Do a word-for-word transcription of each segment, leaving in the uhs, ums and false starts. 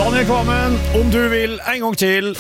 Daniel Kvammen, om du vil, en gang til.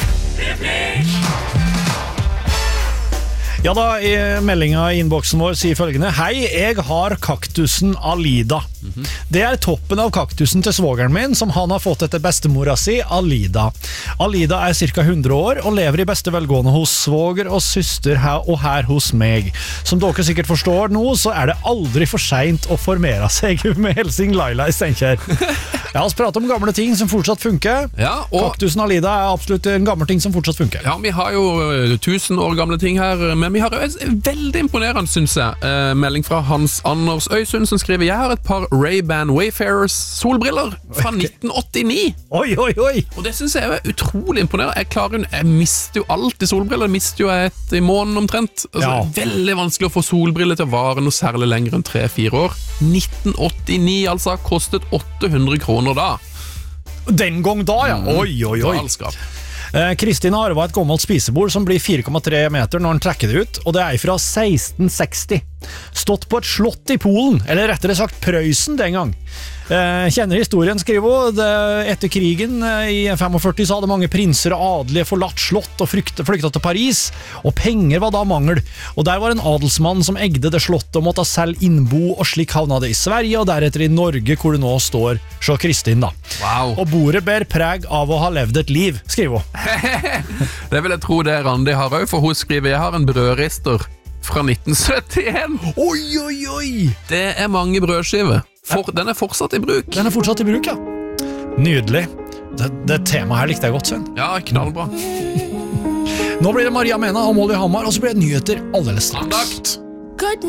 Ja da, i meldinga i innboksen vår sier følgende: Hei, jeg har kaktusen Alida. Mm-hmm. Det er toppen av kaktusen til svogeren min, som han har fått etter bestemora si, Alida. Alida er cirka hundre år og lever i beste velgående hos svoger og søster her og her hos meg. Som dere sikkert forstår nå, så er det aldri for sent å formere seg med Helsing Laila i Steinkjer. Jeg har pratet om gamle ting som fortsatt funker. Ja, og kaktusen Alida er absolutt en gammel ting som fortsatt funker. Ja, vi har jo tusen år gamle ting her, men vi har en veldig imponerende, synes jeg, eh, melding fra Hans Anders Øysund, som skriver: Jeg har et par Ray-Ban Wayfarers solbriller fra nitten åttini. Oi, oi, oi! Og det synes jeg er utrolig imponerende. Jeg klarer, jeg mister jo alltid solbriller. Jeg mister jo et i måneden omtrent. Altså, Ja. Veldig vanskelig å få solbriller til å vare noe særlig lenger enn tre-fire år. nitten åttini, altså, kostet åtte hundre kroner da. Den gang da, ja. Oi, oi, oi. Galskap. Eh, Kristin har arvet et gammelt spisebord som blir fire komma tre meter når han trekker det ut, og det er fra seksten seksti. Stått på et slott i Polen, eller rettere sagt Prøysen den gang. Eh, kjenner historien, skriver hun. Det, etter krigen eh, i førtifem så hadde mange prinser og adelige forlatt slott og flyktet, flyktet til Paris, og penger var da mangel. Og der var en adelsmann som egde det slottet og måtte selge innbo, og slik havna det i Sverige, og deretter i Norge, hvor det nå står. Så Kristin da. Wow. Og bordet ber preg av å ha levd et liv, skriver hun. Det vil jeg tro det Randi har også, for hun skriver: Jeg har en brødrister fra nitten syttien. Oi, oi, oi! Det er mange brødskiver. For, den er fortsatt i bruk. Den er fortsatt i bruk, ja. Nydelig. Det, det temaet her likte jeg godt, Sven. Ja, knallbra. Nå blir det Maria Mena og Molly Hammar, og så blir det nyheter alldeles straks. Andakt. Good